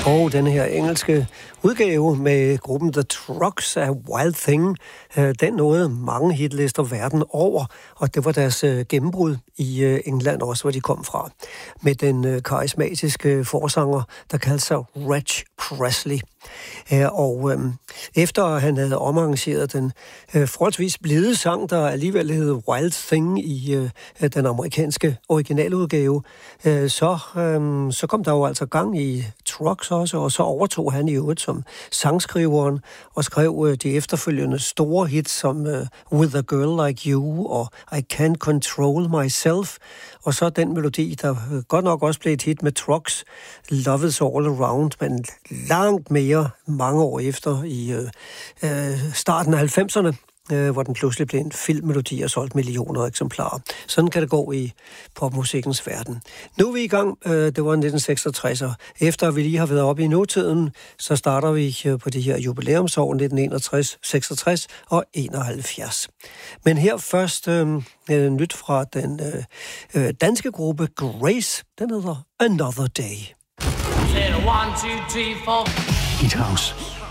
Og den her engelske udgave med gruppen The Trucks af Wild Thing, den nåede mange hitlister verden over, og det var deres gennembrud i England også, hvor de kom fra, med den karismatiske forsanger, der kaldte sig Reg Presley. Og efter han havde omarrangeret den forholdsvis blide sang, der alligevel hed Wild Thing i den amerikanske originaludgave, så kom der jo altså gang i Trucks også, og så overtog han i øvrigt som sangskriveren og skrev de efterfølgende store hits som With a Girl Like You og I Can't Control Myself, og så den melodi, der godt nok også blev et hit med Trucks, Love Is All Around, men langt mere mange år efter i starten af 90'erne, hvor den pludselig blev en filmmelodi og solgt millioner af eksemplarer. Sådan kan det gå i popmusikkens verden. Nu er vi i gang. Det var 1966, og efter vi lige har været oppe i nutiden, så starter vi på de her jubilæumsår 1961, 66 og 71. Men her først nyt fra den danske gruppe Grace. Den hedder Another Day. Hit House.